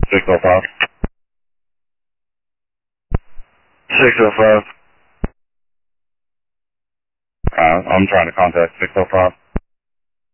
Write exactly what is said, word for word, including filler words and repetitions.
six oh five. six oh five. Uh, I'm trying to contact six oh five.